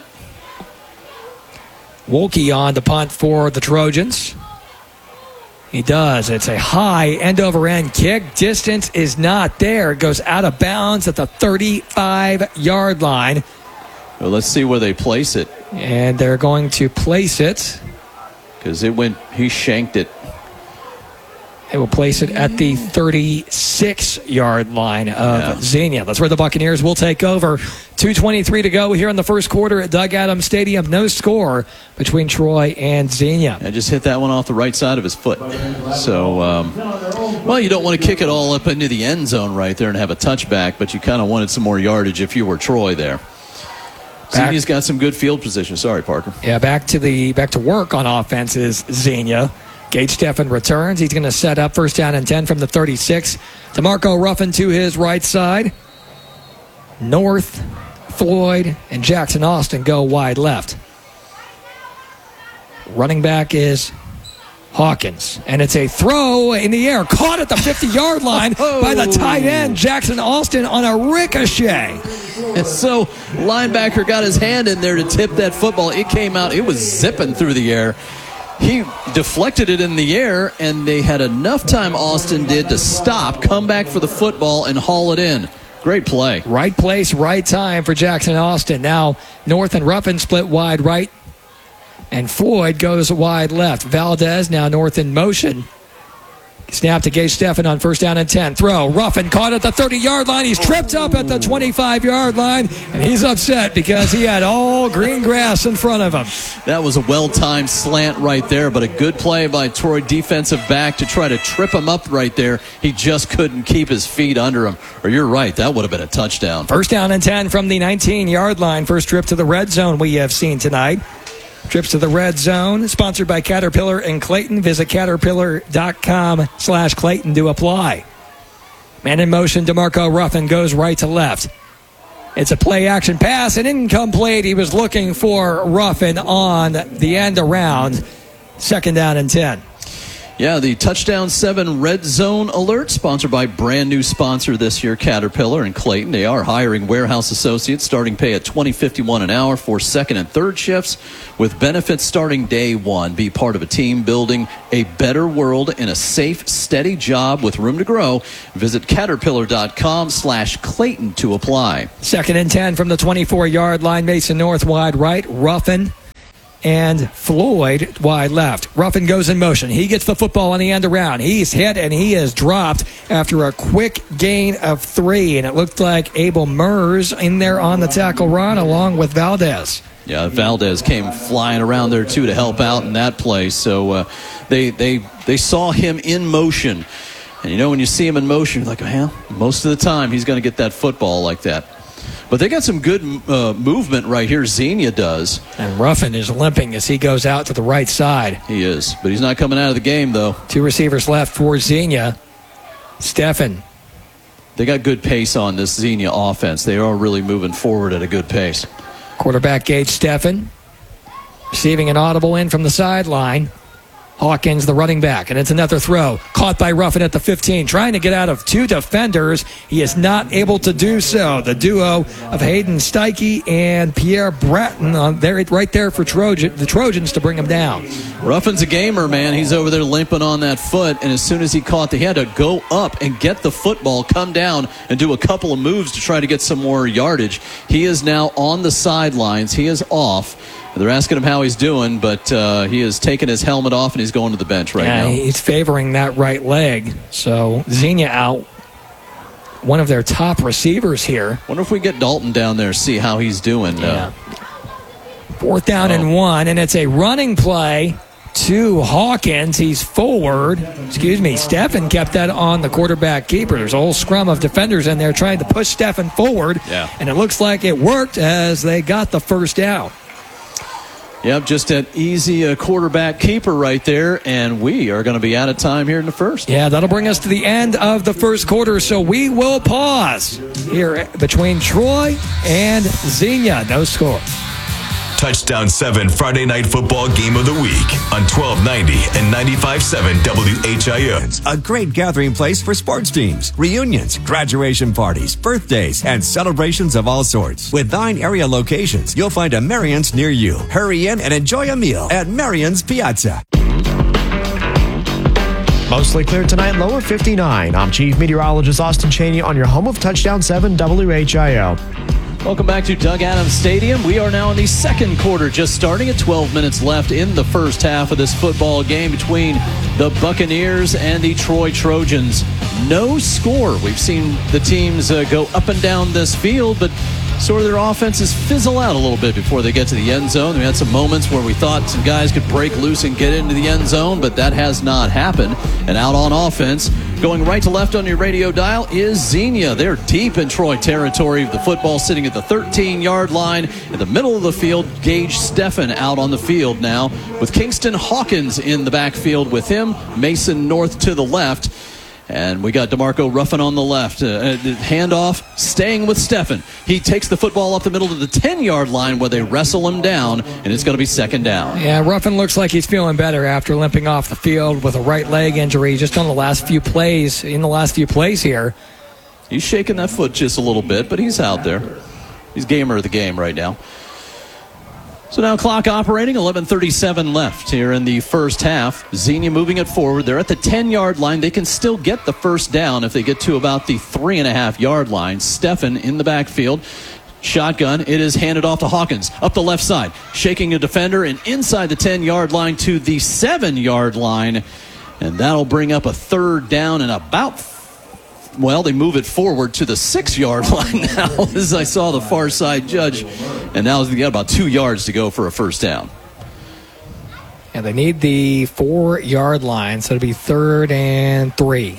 Wolke on the punt for the Trojans. He does. It's a high end-over-end kick. Distance is not there. It goes out of bounds at the thirty-five-yard line. Well, let's see where they place it. And they're going to place it. Because it went, he shanked it. They will place it at the thirty-six-yard line of yeah. Xenia. That's where the Buccaneers will take over. two twenty-three to go here in the first quarter at Doug Adams Stadium. No score between Troy and Xenia. I just hit that one off the right side of his foot. So, um, well, you don't want to kick it all up into the end zone right there and have a touchback, but you kind of wanted some more yardage if you were Troy there. Xenia's got some good field position. Sorry, Parker. Yeah, back to the back to work on offense is Xenia. Gage Steffen returns. He's going to set up first down and ten from the thirty-six. DeMarco Ruffin to his right side. North, Floyd, and Jackson Austin go wide left. Running back is Hawkins. And it's a throw in the air. Caught at the fifty-yard line oh. by the tight end, Jackson Austin, on a ricochet. And so linebacker got his hand in there to tip that football. It came out. It was zipping through the air. He deflected it in the air, and they had enough time, Austin did, to stop, come back for the football, and haul it in. Great play. Right place, right time for Jackson Austin. Now North and Ruffin split wide right, and Floyd goes wide left. Valdez now North in motion. Snap to Gage Steffen on first down and ten. Throw. Ruffin caught at the thirty-yard line. He's tripped up at the twenty-five-yard line, and he's upset because he had all green grass in front of him. That was a well-timed slant right there, but a good play by Troy defensive back to try to trip him up right there. He just couldn't keep his feet under him. Or you're right, that would have been a touchdown. First down and ten from the nineteen-yard line. First trip to the red zone we have seen tonight. Trips to the red zone, sponsored by Caterpillar and Clayton. Visit caterpillar.com slash Clayton to apply. Man in motion, DeMarco Ruffin goes right to left. It's a play-action pass, and incomplete. He was looking for Ruffin on the end around. Second down and ten. Yeah, the Touchdown seven Red Zone Alert, sponsored by brand new sponsor this year, Caterpillar and Clayton. They are hiring warehouse associates, starting pay at twenty fifty-one an hour for second and third shifts, with benefits starting day one. Be part of a team building a better world in a safe, steady job with room to grow. Visit caterpillar.com slash Clayton to apply. Second and ten from the twenty-four-yard line. Mason North wide right. Ruffin and Floyd wide left. Ruffin goes in motion. He gets the football on the end around. He's hit and he is dropped after a quick gain of three. And it looked like Abel Mers in there on the tackle run along with Valdez. Yeah, Valdez came flying around there, too, to help out in that play. So uh, they, they, they saw him in motion. And, you know, when you see him in motion, you're like, well, most of the time he's going to get that football like that. But they got some good uh, movement right here. Xenia does. And Ruffin is limping as he goes out to the right side. He is, but he's not coming out of the game, though. Two receivers left for Xenia. Steffen. They got good pace on this Xenia offense. They are really moving forward at a good pace. Quarterback Gage Steffen receiving an audible in from the sideline. Hawkins, the running back, and it's another throw. Caught by Ruffin at the fifteen, trying to get out of two defenders. He is not able to do so. The duo of Hayden Steike and Pierre Bratton on there, right there for Trojan, the Trojans to bring him down. Ruffin's a gamer, man. He's over there limping on that foot, and as soon as he caught, he had to go up and get the football, come down, and do a couple of moves to try to get some more yardage. He is now on the sidelines. He is off. They're asking him how he's doing, but uh, he has taken his helmet off and he's going to the bench right yeah, now. He's favoring that right leg. So Xenia out, one of their top receivers here. Wonder if we get Dalton down there, see how he's doing. Yeah. Uh, Fourth down oh. and one, and it's a running play to Hawkins. He's forward. Excuse me. Steffen kept that on the quarterback keeper. There's a whole scrum of defenders in there trying to push Steffen forward. Yeah. And it looks like it worked as they got the first down. Yep, just an easy uh, quarterback keeper right there, and we are going to be out of time here in the first. Yeah, that'll bring us to the end of the first quarter, so we will pause here between Troy and Xenia. No score. Touchdown seven Friday Night Football Game of the Week on twelve ninety and ninety-five point seven W H I O. A great gathering place for sports teams, reunions, graduation parties, birthdays, and celebrations of all sorts. With nine area locations, you'll find a Marion's near you. Hurry in and enjoy a meal at Marion's Piazza. Mostly clear tonight, lower fifty-nine. I'm Chief Meteorologist Austin Cheney on your home of Touchdown seven W H I O. Welcome back to Doug Adams Stadium. We are now in the second quarter, just starting at twelve minutes left in the first half of this football game between the Buccaneers and the Troy Trojans. No score. We've seen the teams uh, go up and down this field, but sort of their offenses fizzle out a little bit before they get to the end zone. We had some moments where we thought some guys could break loose and get into the end zone, but that has not happened. And out on offense, going right to left on your radio dial is Xenia. They're deep in Troy territory. The football sitting at the thirteen-yard line in the middle of the field. Gage Steffen out on the field now with Kingston Hawkins in the backfield with him. Mason North to the left. And we got DeMarco Ruffin on the left. Uh, handoff, staying with Steffen. He takes the football up the middle to the ten-yard line where they wrestle him down, and it's going to be second down. Yeah, Ruffin looks like he's feeling better after limping off the field with a right leg injury just on the last few plays, in the last few plays here. He's shaking that foot just a little bit, but he's out there. He's gamer of the game right now. So now clock operating, eleven thirty-seven left here in the first half. Xenia moving it forward. They're at the ten-yard line. They can still get the first down if they get to about the three and a half yard line. Steffen in the backfield. Shotgun. It is handed off to Hawkins up the left side. Shaking a defender and inside the ten-yard line to the seven-yard line. And that'll bring up a third down and about Well, they move it forward to the six-yard line now, as I saw the far side judge. And now they got about two yards to go for a first down. And they need the four-yard line, so it'll be third and three.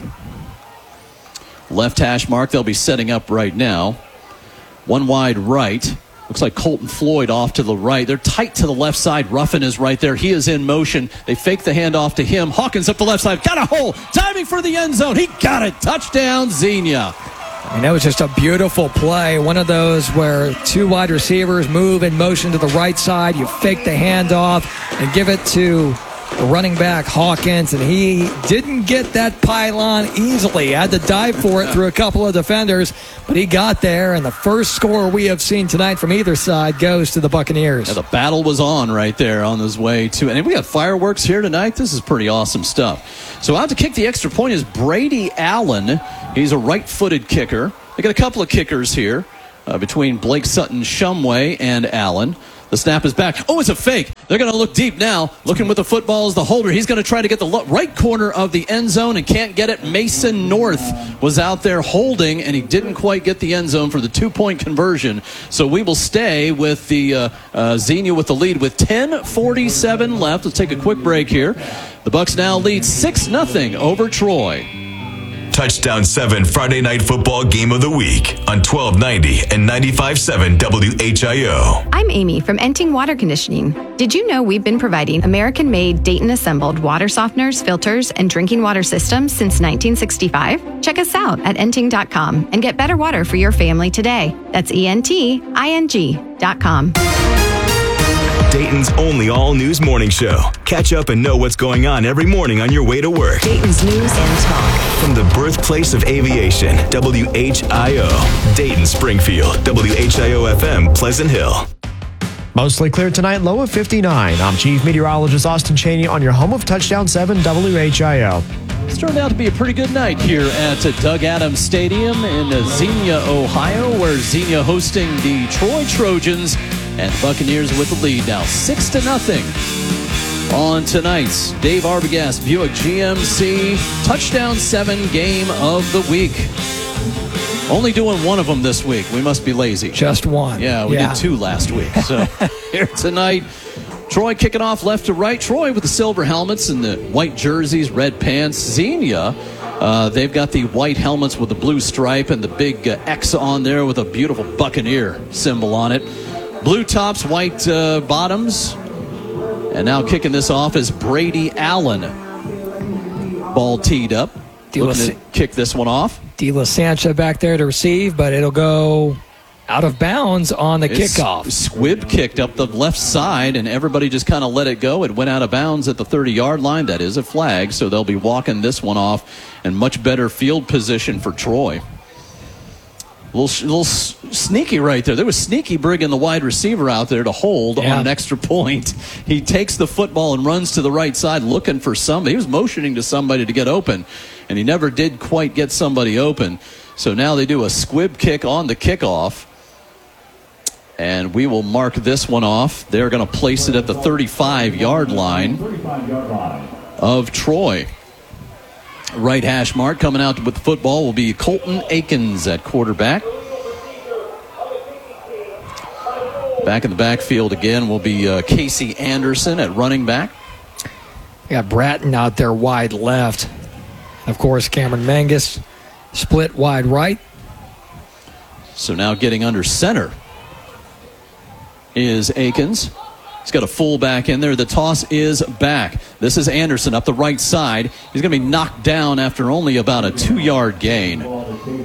Left hash mark they'll be setting up right now. One wide right. Looks like Colton Floyd off to the right. They're tight to the left side. Ruffin is right there. He is in motion. They fake the handoff to him. Hawkins up the left side. Got a hole. Diving for the end zone. He got it. Touchdown, Xenia. I mean, that was just a beautiful play. One of those where two wide receivers move in motion to the right side. You fake the handoff and give it to running back Hawkins, and he didn't get that pylon easily. Had to dive for it through a couple of defenders, but he got there, and the first score we have seen tonight from either side goes to the Buccaneers. Yeah, the battle was on right there on his way to, and we got fireworks here tonight. This is pretty awesome stuff. So out to kick the extra point is Brady Allen. He's a right-footed kicker. They got a couple of kickers here uh, between Blake Sutton, Shumway, and Allen. The snap is back. Oh, it's a fake. They're going to look deep now. Looking with the football is the holder. He's going to try to get the right corner of the end zone and can't get it. Mason North was out there holding, and he didn't quite get the end zone for the two-point conversion. So we will stay with the uh, uh, Xenia with the lead with ten forty-seven left. Let's take a quick break here. The Bucs now lead six nothing over Troy. Touchdown seven Friday Night Football Game of the Week on twelve ninety and ninety-five point seven W H I O. I'm Amy from Enting Water Conditioning. Did you know we've been providing American-made, Dayton-assembled water softeners, filters, and drinking water systems since nineteen sixty-five? Check us out at enting dot com and get better water for your family today. That's E N T I N G dot com. Dayton's only all-news morning show. Catch up and know what's going on every morning on your way to work. Dayton's news and talk. From the birthplace of aviation, W H I O. Dayton, Springfield, W H I O F M, Pleasant Hill. Mostly clear tonight, low of fifty-nine. I'm Chief Meteorologist Austin Cheney on your home of Touchdown seven W H I O. It's turned out to be a pretty good night here at Doug Adams Stadium in Xenia, Ohio, where Xenia hosting the Troy Trojans, and the Buccaneers with the lead now six to nothing on tonight's Dave Arbogast Buick G M C Touchdown seven Game of the Week. Only doing one of them this week. We must be lazy. Just one. Yeah, we yeah. did two last week. So here tonight, Troy kicking off left to right. Troy with the silver helmets and the white jerseys, red pants. Xenia, uh, they've got the white helmets with the blue stripe and the big uh, X on there with a beautiful Buccaneer symbol on it. Blue tops, white uh, bottoms. And now kicking this off is Brady Allen. Ball teed up. Looking to kick this one off. De La Sancha back there to receive, but it'll go out of bounds on the It's kickoff. Squibb kicked up the left side, and everybody just kind of let it go. It went out of bounds at the thirty-yard line. That is a flag, so they'll be walking this one off, and much better field position for Troy. A little, little sneaky right there. There was sneaky bringing the wide receiver out there to hold yeah. on an extra point. He takes the football and runs to the right side looking for somebody. He was motioning to somebody to get open, and he never did quite get somebody open. So now they do a squib kick on the kickoff, and we will mark this one off. They're going to place it at the thirty-five-yard line of Troy. Right hash mark coming out with the football will be Colton Akins at quarterback. Back in the backfield again will be uh, Casey Anderson at running back. We got Bratton out there wide left. Of course, Cameron Mangus split wide right. So now getting under center is Akins. He's got a fullback in there. The toss is back. This is Anderson up the right side. He's going to be knocked down after only about a two-yard gain. It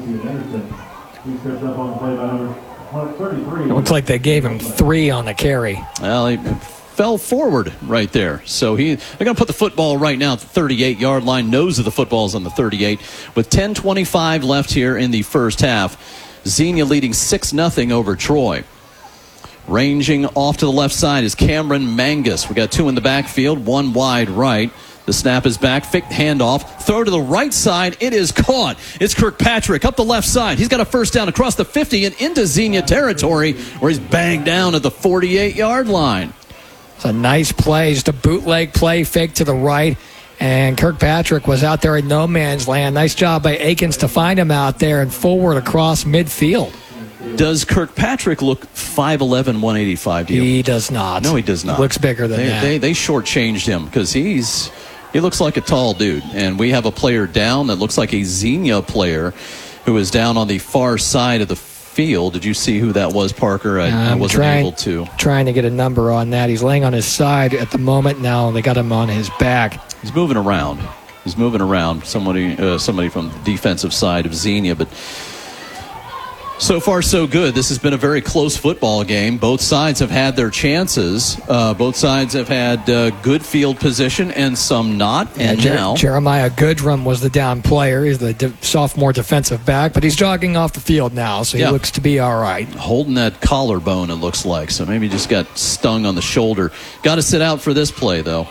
looks like they gave him three on the carry. Well, he fell forward right there. So he they're going to put the football right now at the thirty-eight-yard line. Nose of the football's on the thirty-eight. With ten twenty-five left here in the first half, Xenia leading six nothing over Troy. Ranging off to the left side is Cameron Mangus. We got two in the backfield, one wide right. The snap is back, fake handoff, throw to the right side. It is caught. It's Kirkpatrick up the left side. He's got a first down across the fifty and into Xenia territory where he's banged down at the forty-eight-yard line. It's a nice play, just a bootleg play, fake to the right. And Kirkpatrick was out there in no man's land. Nice job by Akins to find him out there and forward across midfield. Does Kirkpatrick look five eleven, one eighty-five to you? He does not. No, he does not. He looks bigger than they, that. They, they shortchanged him because he's he looks like a tall dude. And we have a player down that looks like a Xenia player who is down on the far side of the field. Did you see who that was, Parker? I, I wasn't trying, able to. Trying to get a number on that. He's laying on his side at the moment now. They got him on his back. He's moving around. He's moving around. Somebody, uh, somebody from the defensive side of Xenia, but So far, so good. This has been a very close football game. Both sides have had their chances. Uh, both sides have had uh, good field position and some not. And yeah, Jer- now Jeremiah Goodrum was the down player. He's the de- sophomore defensive back, but he's jogging off the field now, so he yeah. looks to be all right. Holding that collarbone, it looks like. So maybe just got stung on the shoulder. Got to sit out for this play, though.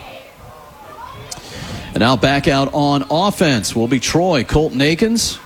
And now back out on offense will be Troy. Colton Akins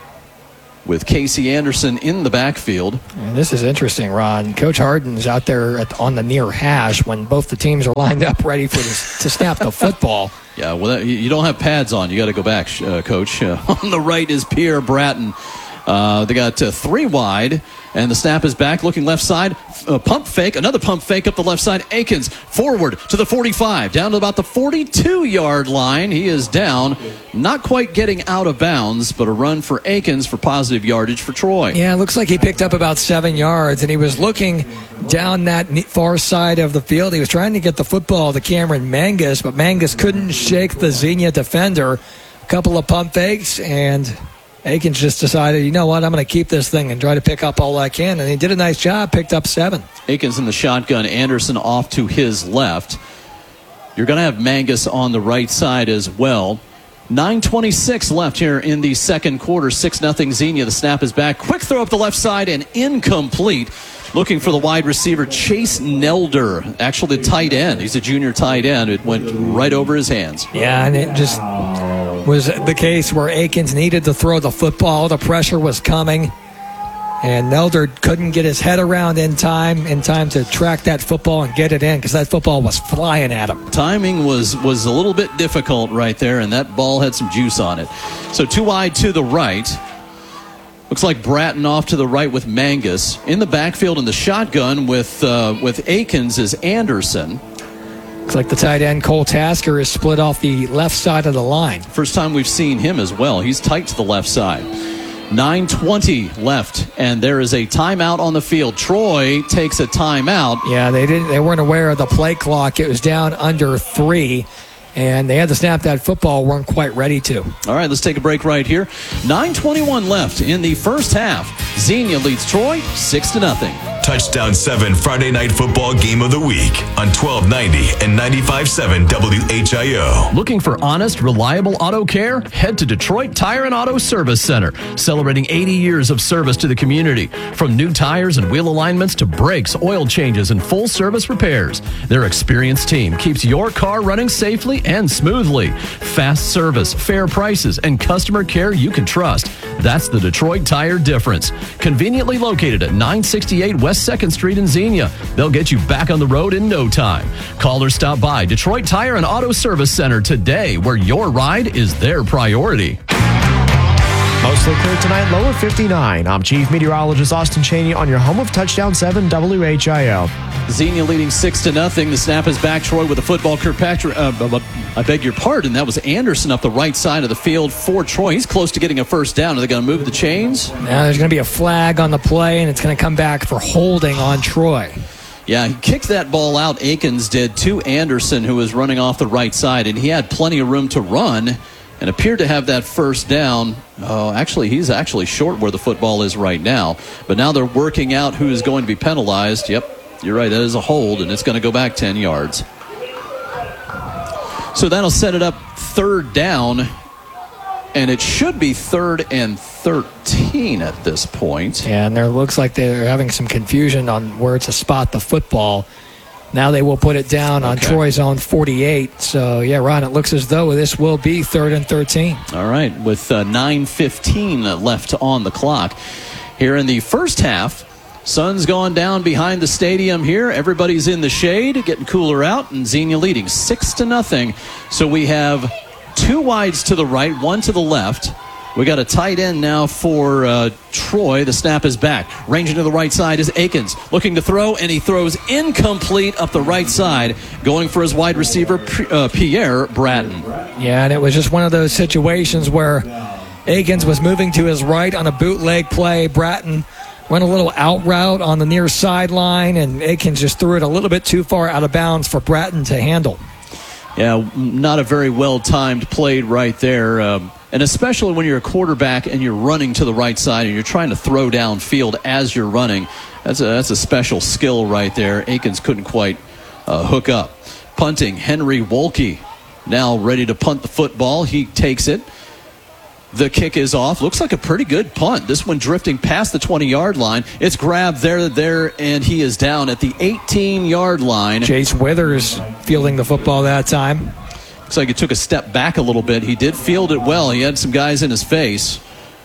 with Casey Anderson in the backfield. And this is interesting, Ron. Coach Harden's out there at, on the near hash when both the teams are lined up ready for this, to snap the football. Yeah, well, that, you don't have pads on. You got to go back, uh, Coach. Uh, on the right is Pierre Bratton. Uh, they got uh, three wide, and the snap is back, looking left side. Uh, pump fake, another pump fake up the left side. Akins forward to the forty-five, down to about the forty-two-yard line. He is down, not quite getting out of bounds, but a run for Akins for positive yardage for Troy. Yeah, it looks like he picked up about seven yards, and he was looking down that far side of the field. He was trying to get the football to Cameron Mangus, but Mangus couldn't shake the Xenia defender. A couple of pump fakes, and Akins just decided, you know what, I'm going to keep this thing and try to pick up all I can. And he did a nice job, picked up seven. Akins in the shotgun, Anderson off to his left. You're going to have Mangus on the right side as well. nine twenty-six left here in the second quarter. six nothing Xenia. The snap is back. Quick throw up the left side and incomplete. Looking for the wide receiver, Chase Nelder. Actually, the tight end. He's a junior tight end. It went right over his hands. Yeah, and it just was the case where Akins needed to throw the football. The pressure was coming, and Nelder couldn't get his head around in time, in time to track that football and get it in, because that football was flying at him. Timing was, was a little bit difficult right there, and that ball had some juice on it. So two wide to the right. Looks like Bratton off to the right with Mangus. In the backfield in the shotgun with uh, with Akins is Anderson. Looks like the tight end, Cole Tasker, is split off the left side of the line. First time we've seen him as well. He's tight to the left side. nine twenty left, and there is a timeout on the field. Troy takes a timeout. Yeah, they didn't. They weren't aware of the play clock. It was down under three, and they had to snap that football, weren't quite ready to. All right, let's take a break right here. nine twenty-one left in the first half. Xenia leads Troy six to nothing. Touchdown seven Friday Night Football Game of the Week on twelve ninety and ninety-five point seven W H I O. Looking for honest, reliable auto care? Head to Detroit Tire and Auto Service Center, celebrating eighty years of service to the community. From new tires and wheel alignments to brakes, oil changes, and full service repairs, their experienced team keeps your car running safely and smoothly. Fast service, fair prices, and customer care you can trust. That's the Detroit Tire difference. Conveniently located at nine sixty-eight West second Street in Xenia. They'll get you back on the road in no time. Call or stop by Detroit Tire and Auto Service Center today, where your ride is their priority. Mostly clear tonight, low of fifty-nine. I'm Chief Meteorologist Austin Chaney on your home of Touchdown seven W H I O. Xenia leading six to nothing. The snap is back. Troy with the football. Kirkpatrick, uh, I beg your pardon. That was Anderson up the right side of the field for Troy. He's close to getting a first down. Are they going to move the chains? Now there's going to be a flag on the play, and it's going to come back for holding on Troy. Yeah, he kicked that ball out. Akins did to Anderson, who was running off the right side, and he had plenty of room to run and appeared to have that first down. Oh, actually, he's actually short where the football is right now. But now they're working out who is going to be penalized. Yep, you're right. That is a hold, and it's going to go back ten yards. So that'll set it up third down, and it should be third and thirteen at this point. Yeah, and there looks like they're having some confusion on where to spot the football. Now they will put it down on okay. Troy's own forty-eight. So, yeah, Ron, it looks as though this will be third and thirteen. All right, with uh, nine fifteen left on the clock. Here in the first half, sun's gone down behind the stadium here. Everybody's in the shade, getting cooler out, and Xenia leading six to nothing. So we have two wides to the right, one to the left. We got a tight end now for uh, Troy. The snap is back. Ranging to the right side is Akins. Looking to throw, and he throws incomplete up the right side, going for his wide receiver, uh, Pierre Bratton. Yeah, and it was just one of those situations where Akins was moving to his right on a bootleg play. Bratton went a little out route on the near sideline, and Akins just threw it a little bit too far out of bounds for Bratton to handle. Yeah, not a very well-timed play right there. Um, And especially when you're a quarterback and you're running to the right side and you're trying to throw downfield as you're running, that's a, that's a special skill right there. Akins couldn't quite uh, hook up. Punting, Henry Wolke now ready to punt the football. He takes it. The kick is off. Looks like a pretty good punt. This one drifting past the twenty-yard line. It's grabbed there, there, and he is down at the eighteen-yard line. Chase Withers fielding the football that time. Looks like he took a step back a little bit. He did field it well. He had some guys in his face.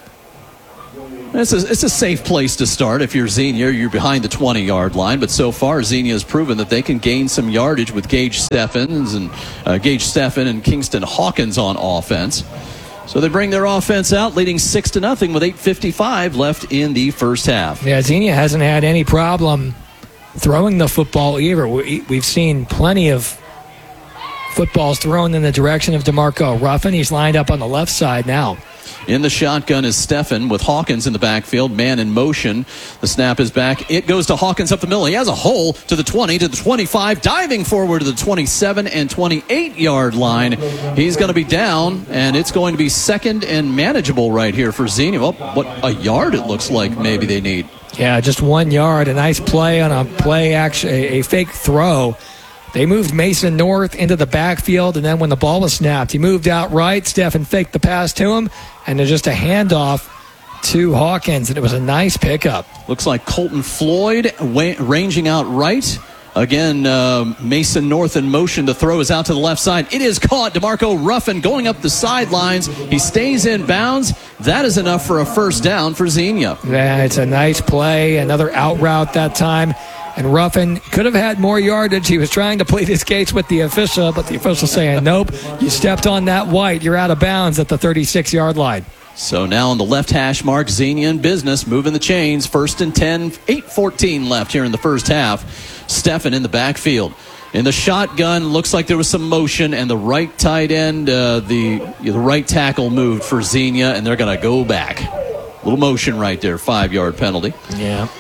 It's a, it's a safe place to start. If you're Xenia, you're behind the twenty-yard line. But so far, Xenia has proven that they can gain some yardage with Gage Steffens and uh, Gage Steffen and Kingston Hawkins on offense. So they bring their offense out, leading six to nothing with eight fifty-five left in the first half. Yeah, Xenia hasn't had any problem throwing the football either. We, we've seen plenty of footballs thrown in the direction of DeMarco Ruffin. He's lined up on the left side now. In the shotgun is Steffen with Hawkins in the backfield. Man in motion. The snap is back. It goes to Hawkins up the middle. He has a hole to the twenty, to the twenty-five, diving forward to the twenty-seven and twenty-eight-yard line. He's going to be down, and it's going to be second and manageable right here for Xenia. Well, what a yard it looks like maybe they need. Yeah, just one yard. A nice play on a play, action, a, a fake throw. They moved Mason North into the backfield, and then when the ball was snapped, he moved out right. Steffen faked the pass to him, and there's just a handoff to Hawkins, and it was a nice pickup. Looks like Colton Floyd wa- ranging out right. Again, uh, Mason North in motion to throw is out to the left side. It is caught. DeMarco Ruffin going up the sidelines. He stays in bounds. That is enough for a first down for Xenia. Yeah, it's a nice play. Another out route that time. And Ruffin could have had more yardage. He was trying to plead his case with the official, but the official saying, nope, you stepped on that white. You're out of bounds at the thirty-six-yard line. So now on the left hash mark, Xenia in business, moving the chains. First and ten, eight fourteen left here in the first half. Steffen in the backfield. In the shotgun, looks like there was some motion, and the right tight end, uh, the, the right tackle moved for Xenia, and they're going to go back. Little motion right there, five-yard penalty. Yeah.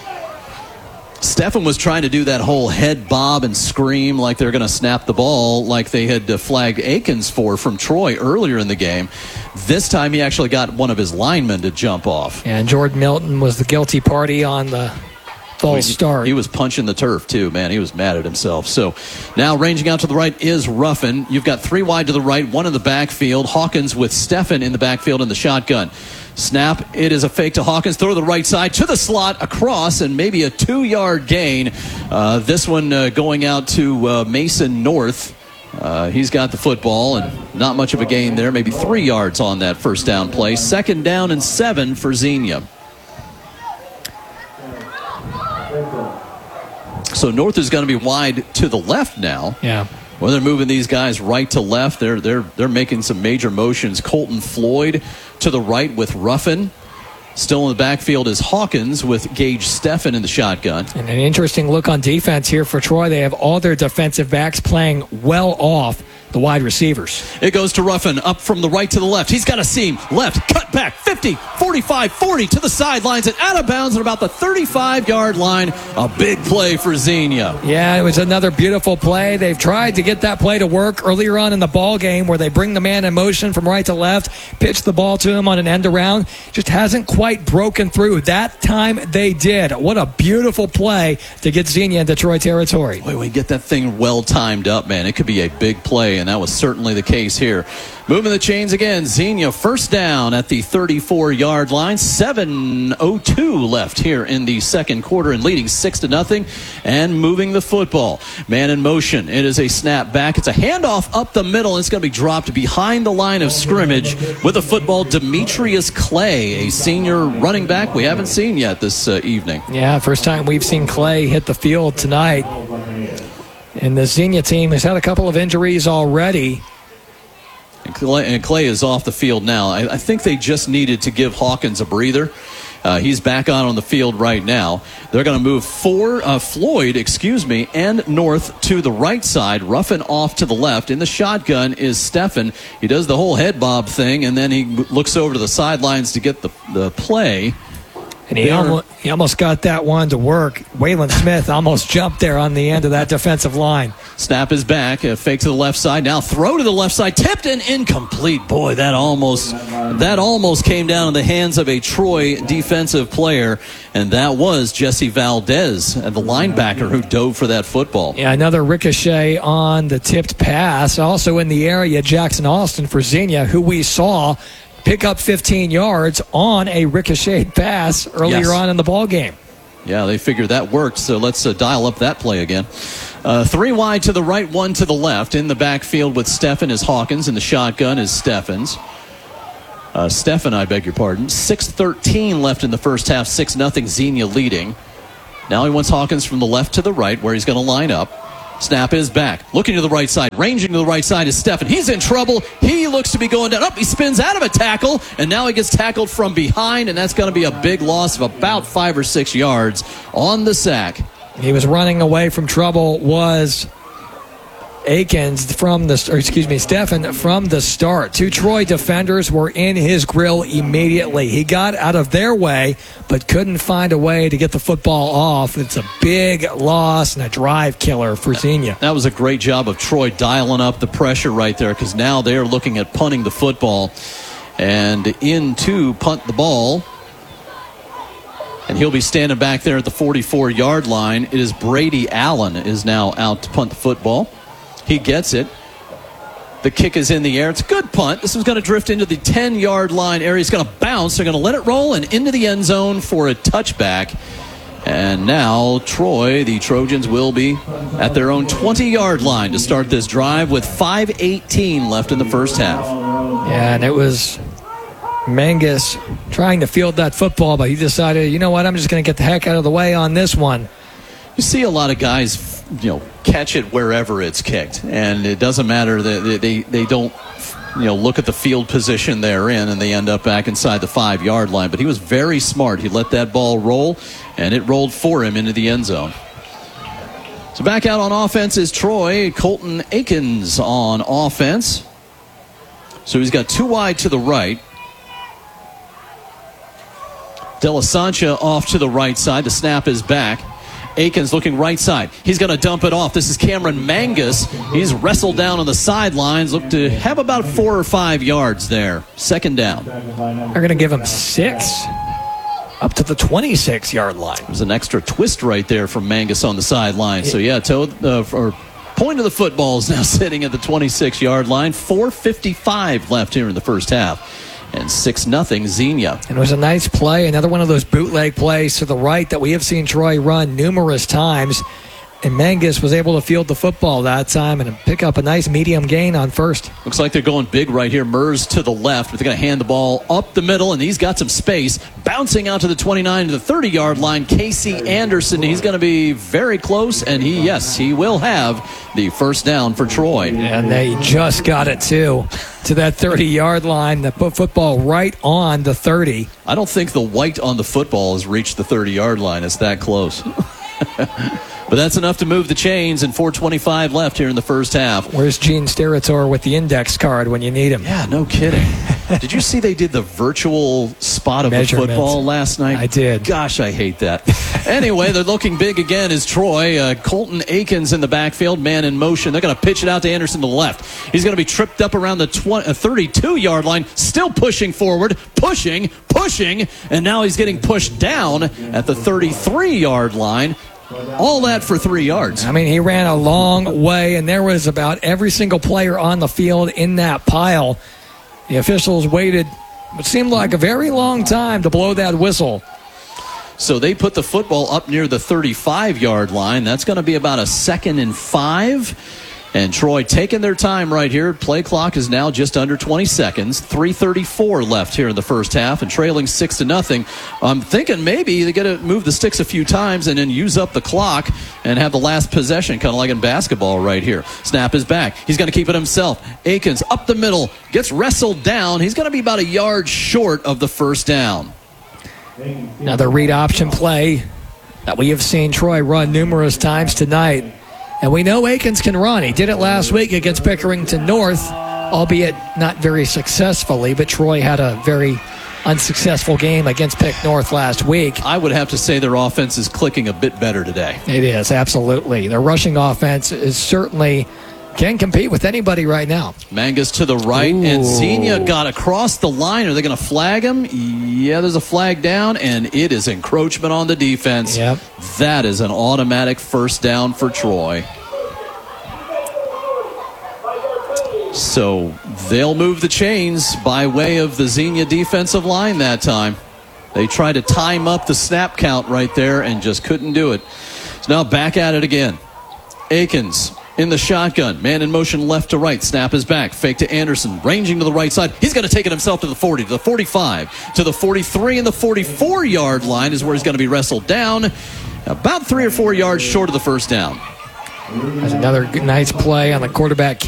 Steffen was trying to do that whole head bob and scream like they're going to snap the ball like they had uh, flagged Akins for from Troy earlier in the game. This time he actually got one of his linemen to jump off. And Jordan Milton was the guilty party on the false he, start. He was punching the turf too, man. He was mad at himself. So now ranging out to the right is Ruffin. You've got three wide to the right, one in the backfield. Hawkins with Steffen in the backfield in the shotgun. Snap, it is a fake to Hawkins, throw to the right side, to the slot, across, and maybe a two-yard gain. Uh, this one uh, going out to uh, Mason North. Uh, he's got the football, and not much of a gain there, maybe three yards on that first down play. Second down and seven for Xenia. So North is going to be wide to the left now. Yeah. Well, they're moving these guys right to left. They're they're they're making some major motions. Colton Floyd to the right with Ruffin. Still in the backfield is Hawkins with Gage Steffen in the shotgun. And an interesting look on defense here for Troy. They have all their defensive backs playing well off the wide receivers. It goes to Ruffin, up from the right to the left. He's got a seam. Left, cut back, fifty, forty-five, forty to the sidelines and out of bounds at about the thirty-five-yard line. A big play for Xenia. Yeah, it was another beautiful play. They've tried to get that play to work earlier on in the ball game where they bring the man in motion from right to left, pitch the ball to him on an end around. Just hasn't quite broken through. That time they did. What a beautiful play to get Xenia in Detroit territory. Boy, we get that thing well timed up, man. It could be a big play, and that was certainly the case here. Moving the chains again. Xenia first down at the thirty-four-yard line. seven oh two left here in the second quarter and leading six to nothing and moving the football. Man in motion. It is a snap back. It's a handoff up the middle. It's going to be dropped behind the line of scrimmage with the football. Demetrius Clay, a senior running back we haven't seen yet this uh, evening. Yeah, first time we've seen Clay hit the field tonight. And the Xenia team has had a couple of injuries already. And Clay, and Clay is off the field now. I, I think they just needed to give Hawkins a breather. Uh, he's back on on the field right now. They're going to move four, uh, Floyd, excuse me, and North to the right side. Ruffin off to the left. In the shotgun is Steffen. He does the whole head bob thing, and then he looks over to the sidelines to get the, the play. And he almost, he almost got that one to work. Waylon Smith almost jumped there on the end of that defensive line. Snap is back. A fake to the left side. Now throw to the left side. Tipped and incomplete. Boy, that almost that almost came down in the hands of a Troy defensive player. And that was Jesse Valdez, the linebacker who dove for that football. Yeah, another ricochet on the tipped pass. Also in the area, Jackson Austin for Xenia, who we saw pick up fifteen yards on a ricocheted pass earlier yes. on in the ball game. Yeah, they figured that worked, so let's uh, dial up that play again. Uh, three wide to the right, one to the left. In the backfield with Steffen is Hawkins, and the shotgun is Steffens. Uh, Steffen, I beg your pardon. six thirteen left in the first half, six nothing Xenia leading. Now he wants Hawkins from the left to the right, where he's going to line up. Snap is back. Looking to the right side. Ranging to the right side is Steffen. He's in trouble. He looks to be going down. Up, he spins out of a tackle, and now he gets tackled from behind, and that's going to be a big loss of about five or six yards on the sack. He was running away from trouble, was Akins from the, or excuse me, Steffen from the start. Two Troy defenders were in his grill immediately. He got out of their way, but couldn't find a way to get the football off. It's a big loss and a drive killer for Xenia. That was a great job of Troy dialing up the pressure right there, because now they're looking at punting the football. And in to punt the ball. And he'll be standing back there at the forty-four-yard line. It is Brady Allen is now out to punt the football. He gets it. The kick is in the air. It's a good punt. This is going to drift into the ten-yard line area. It's going to bounce. They're going to let it roll and into the end zone for a touchback. And now Troy, the Trojans, will be at their own twenty-yard line to start this drive with five eighteen left in the first half. Yeah, and it was Mangus trying to field that football, but he decided, you know what, I'm just going to get the heck out of the way on this one. You see a lot of guys, you know, catch it wherever it's kicked, and it doesn't matter that they, they they don't, you know, look at the field position they're in, and they end up back inside the five-yard line. But he was very smart. He let that ball roll, and it rolled for him into the end zone. So back out on offense is Troy. Colton Akins on offense. So he's got two wide to the right. De La Sancha off to the right side. The snap is back. Akins looking right side. He's going to dump it off. This is Cameron Mangus. He's wrestled down on the sidelines. Look to have about four or five yards there. Second down. They're going to give him six up to the twenty-six-yard line. There's an extra twist right there from Mangus on the sideline. So, yeah, toe, uh, or point of the football is now sitting at the twenty-six-yard line. four fifty-five left here in the first half. And six nothing Xenia. And it was a nice play, another one of those bootleg plays to the right that we have seen Troy run numerous times. And Mangus was able to field the football that time and pick up a nice medium gain on first. Looks like they're going big right here. Mers to the left, but they're going to hand the ball up the middle, and he's got some space. Bouncing out to the twenty-nine to the thirty-yard line, Casey Anderson. He's going to be very close, and he, yes, he will have the first down for Troy. And they just got it, too, to that thirty-yard line. That put football right on the thirty. I don't think the white on the football has reached the thirty-yard line. It's that close. But that's enough to move the chains, and four twenty-five left here in the first half. Where's Gene Steratore with the index card when you need him? Yeah, no kidding. Did you see they did the virtual spot of the football last night? I did. Gosh, I hate that. Anyway, they're looking big again is Troy. Uh, Colton Akins in the backfield, man in motion. They're going to pitch it out to Anderson to the left. He's going to be tripped up around the thirty-two-yard line, still pushing forward, pushing, pushing, and now he's getting pushed down at the thirty-three-yard line. All that for three yards. I mean, he ran a long way, and there was about every single player on the field in that pile. The officials waited what seemed like a very long time to blow that whistle. So they put the football up near the thirty-five-yard line. That's going to be about a second and five. And Troy taking their time right here. Play clock is now just under twenty seconds. three thirty-four left here in the first half and trailing six to nothing. I'm thinking maybe they got to move the sticks a few times and then use up the clock and have the last possession, kind of like in basketball right here. Snap is back. He's going to keep it himself. Akins up the middle, gets wrestled down. He's going to be about a yard short of the first down. Another read option play that we have seen Troy run numerous times tonight. And we know Akins can run. He did it last week against Pickerington North, albeit not very successfully, but Troy had a very unsuccessful game against Pick North last week. I would have to say their offense is clicking a bit better today. It is, absolutely. Their rushing offense is certainly can compete with anybody right now. Mangus to the right, Ooh. and Xenia got across the line. Are they going to flag him? Yeah, there's a flag down, and it is encroachment on the defense. Yep. That is an automatic first down for Troy. So they'll move the chains by way of the Xenia defensive line that time. They tried to time up the snap count right there and just couldn't do it. So now back at it again. Akins in the shotgun. Man in motion left to right. Snap is back. Fake to Anderson. Ranging to the right side. He's going to take it himself to the forty, to the forty-five, to the forty-three, and the forty-four-yard line is where he's going to be wrestled down. About three or four yards short of the first down. That's another good, nice play on the quarterback